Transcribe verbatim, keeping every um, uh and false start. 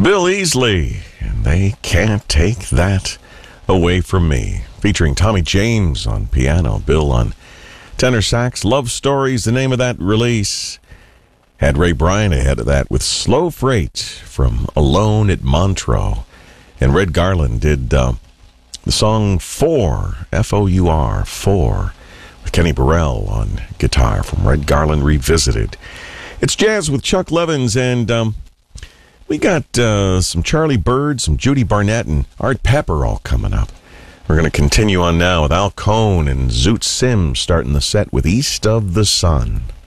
Bill Easley, and They Can't Take That Away From Me, featuring Tommy James on piano, Bill on tenor sax. Love Stories, the name of that release. Had Ray Bryan ahead of that with Slow Freight from Alone at Montreux. And Red Garland did uh, the song Four, F O U R, Four, with Kenny Burrell on guitar from Red Garland Revisited. It's Jazz with Chuck Levins, and um, we got uh, some Charlie Bird, some Judy Barnett, and Art Pepper all coming up. We're going to continue on now with Al Cohn and Zoot Sims starting the set with East of the Sun.